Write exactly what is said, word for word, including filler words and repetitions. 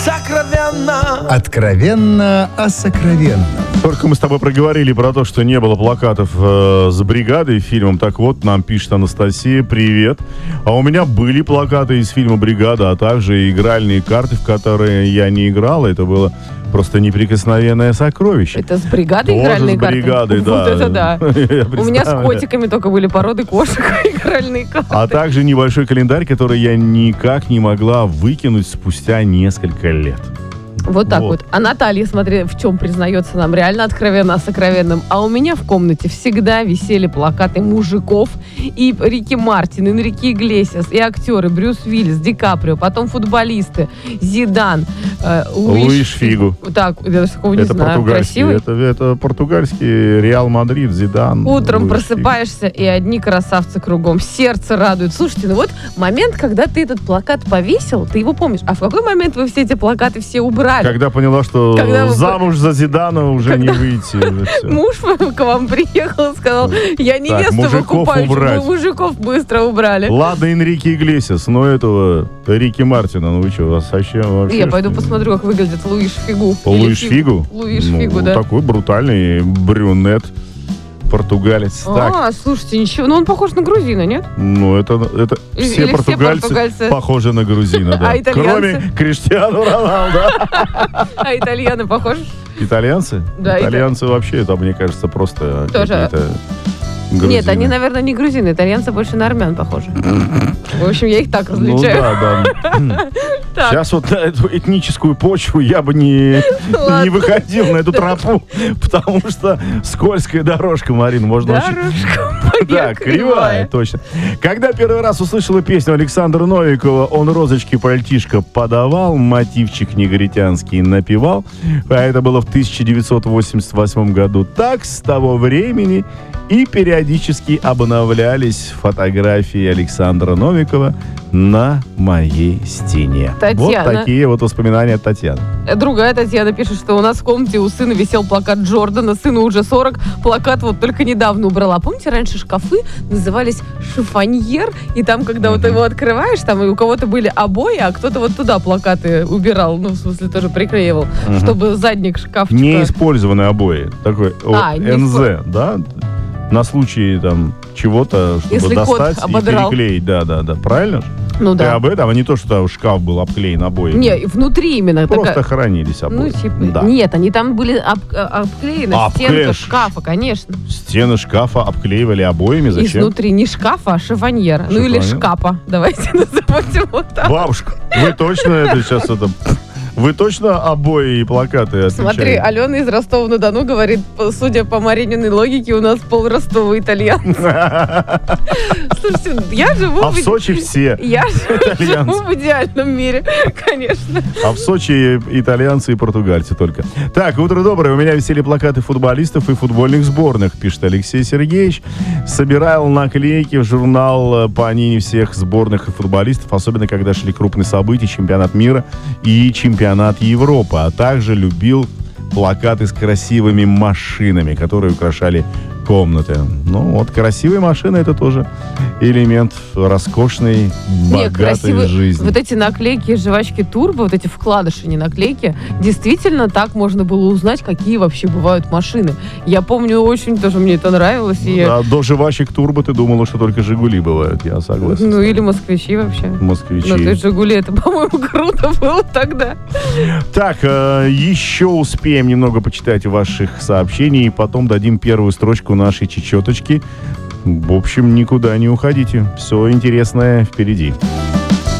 сокровенно. Откровенно о сокровенном. Только мы с тобой проговорили про то, что не было плакатов э, с бригадой фильмом. Так вот, нам пишет Анастасия, привет. А у меня были плакаты из фильма «Бригада», а также игральные карты, в которые я не играл. Это было просто неприкосновенное сокровище. Это с бригадой Тоже игральные с карты? бригадой, да. Вот это да. Я У меня с представляю. котиками только были породы кошек игральные карты. А также небольшой календарь, который я никак не могла выкинуть спустя несколько лет. Вот так Вот. вот. А Наталья, смотри, в чем признается нам реально откровенно о сокровенном. А у меня в комнате всегда висели плакаты мужиков и Рики Мартин, и Энрике Иглесиас, и актеры Брюс Уиллис, Ди Каприо, потом футболисты Зидан, э, Луиш, Луиш Фигу. Так, я даже такого не Это знаю. португальский, Красивый. это, это португальский Реал Мадрид, Зидан. Утром Луиш просыпаешься, и одни красавцы кругом. Сердце радует. Слушайте, ну вот момент, когда ты этот плакат повесил, ты его помнишь. А в какой момент вы все эти плакаты все убрали? Фигу. Когда поняла, что Когда вы- замуж за Зидана уже Когда- не выйти. уже всё. Муж к вам приехал и сказал, я невесту мужиков выкупаю. убрать. Мы мужиков быстро убрали. Ладно, Энрике Иглесиас, но этого Рики Мартина, ну вы что, вас вообще... вообще Я пойду что ли? посмотрю, как выглядит Луиш Фигу. Или Луиш Фигу? Луиш Ну, Фигу, да. Такой брутальный брюнет, португалец. Так, А, слушайте, ничего, ну он похож на грузина, нет? ну это, это Или все все португальцы, португальцы? похожи на грузина, да. А итальянцы? Кроме Криштиану Роналдо. А итальяны похожи? Итальянцы? Да, Итальянцы вообще, это, мне кажется, просто Тоже. какие-то Нет, грузины. они, наверное, не грузины. Итальянцы больше на армян похожи. В общем, я их так Ну различаю. да, да. Так. Сейчас вот на эту этническую почву я бы не, Ладно. не выходил на эту тропу, потому что скользкая дорожка, Марин, можно очень... Дорожка Да, моя кривая, точно. Когда первый раз услышала песню Александра Новикова «Он розочки пальтишко подавал», мотивчик негритянский напевал, а это было в тысяча девятьсот восемьдесят восьмом году, так с того времени и периодически обновлялись фотографии Александра Новикова на моей стене. Татьяна. Вот такие вот воспоминания от Татьяны. Другая Татьяна пишет, что у нас в комнате у сына висел плакат Джордана, сыну уже сорок, плакат вот только недавно убрала. Помните, раньше шкафы назывались шифоньер, и там, когда вот его открываешь, там и у кого-то были обои, а кто-то вот туда плакаты убирал, ну, в смысле, тоже приклеивал, Мгм. чтобы задник шкафчика... Неиспользованные обои. Такой о, А, не эн зэ, да? На случай там чего-то, чтобы Если кот достать и ободрал. переклеить. Да, да, да. Правильно же? Ну Ты да. об этом, а не то, что там шкаф был обклеен обоями. Не, и внутри именно. Просто такая- хранились обои. Ну, типа, Да. нет, они там были об- а- обклеены, А, стенка обклеишь. шкафа, конечно. Стены шкафа обклеивали обоями. Зачем? Изнутри не шкафа, а шифоньер. Ну или Шифоньер. шкапа. Давайте назовем вот так. Бабушка, вы точно это сейчас это... Вы точно обои и плакаты отвечаете? Смотри, Алена из Ростова-на-Дону говорит, по- судя по Марининой логике, у нас пол Ростова итальянцы. Слушайте, я живу А в иде- Сочи все. Я итальянцы. живу в идеальном мире, конечно. А в Сочи итальянцы и португальцы только. Так, утро доброе. У меня висели плакаты футболистов и футбольных сборных, пишет Алексей Сергеевич. Собирал наклейки в журнал по ней всех сборных и футболистов, особенно когда шли крупные события, чемпионат мира и чемпионат Европы. А также любил плакаты с красивыми машинами, которые украшали комнаты. Ну, вот красивые машины — это тоже элемент роскошной, Не, богатой красивые. жизни. Вот эти наклейки, жвачки Турбо, вот эти вкладыши, не наклейки, действительно так можно было узнать, какие вообще бывают машины. Я помню, очень тоже мне это нравилось. и я- А до жвачек Турбо ты думала, что только Жигули бывают, я согласен. Ну, или москвичи вообще. Москвичи. Ну, то есть Жигули, это, по-моему, круто было тогда. Так, э, еще успеем немного почитать ваших сообщений, и потом дадим первую строчку нашей чечеточки. В общем, никуда не уходите. Все интересное впереди.